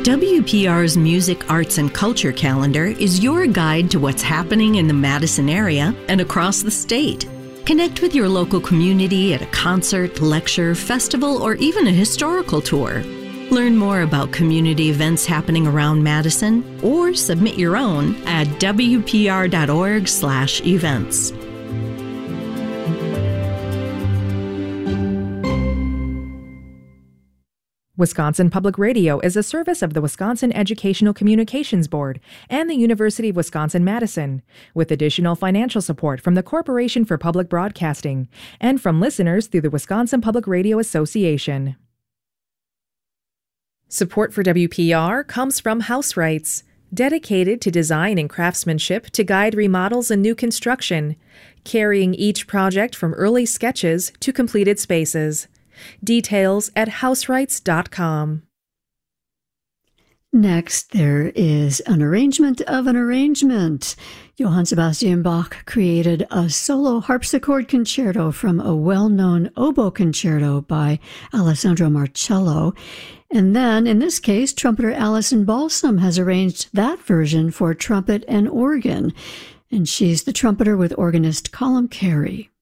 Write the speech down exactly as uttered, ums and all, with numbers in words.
W P R's Music, Arts, and Culture calendar is your guide to what's happening in the Madison area and across the state. Connect with your local community at a concert, lecture, festival, or even a historical tour. Learn more about community events happening around Madison or submit your own at W P R dot org slash events. Wisconsin Public Radio is a service of the Wisconsin Educational Communications Board and the University of Wisconsin-Madison, with additional financial support from the Corporation for Public Broadcasting and from listeners through the Wisconsin Public Radio Association. Support for W P R comes from House Rights, dedicated to design and craftsmanship to guide remodels and new construction, carrying each project from early sketches to completed spaces. Details at house rights dot com. Next, there is an arrangement of an arrangement. Johann Sebastian Bach created a solo harpsichord concerto from a well-known oboe concerto by Alessandro Marcello. And then, in this case, trumpeter Alison Balsam has arranged that version for trumpet and organ. And she's the trumpeter with organist Colm Carey.